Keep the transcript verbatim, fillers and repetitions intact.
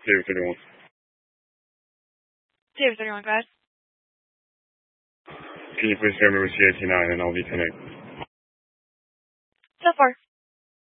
David thirty-one. David thirty-one, go ahead. Can you please share me with C A T nine and L V ten eight? So far.